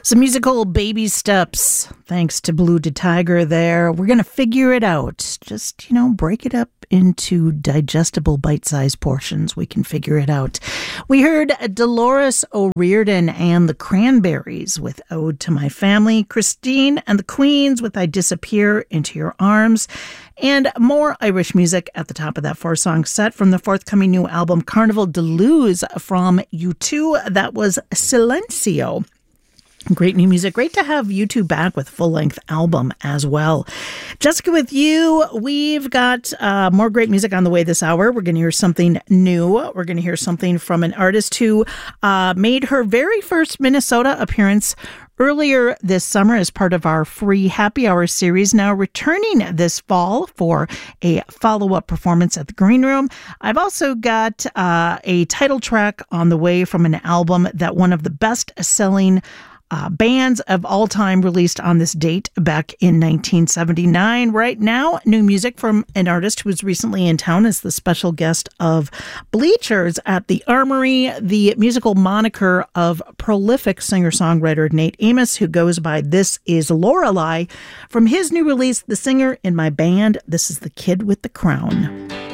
Some musical baby steps, thanks to Blue de Tiger there. We're going to figure it out. Just, break it up into digestible bite-sized portions. We can figure it out. We heard Dolores O'Riordan and the Cranberries with Ode to My Family, Christine and the Queens with I Disappear Into Your Arms, and more Irish music at the top of that four-song set from the forthcoming new album Carnival de Luz from U2. That was Silencio. Great new music. Great to have U2 back with full-length album as well. Jessica with you. We've got more great music on the way this hour. We're going to hear something new. We're going to hear something from an artist who made her very first Minnesota appearance earlier this summer as part of our free happy hour series, now returning this fall for a follow-up performance at the Green Room. I've also got a title track on the way from an album that one of the best-selling bands of all time released on this date back in 1979. Right now, new music from an artist who was recently in town as the special guest of Bleachers at the Armory, the musical moniker of prolific singer-songwriter Nate Amos, who goes by This Is Lorelei. From his new release, The Singer in My Band, this is The Kid with the Crown.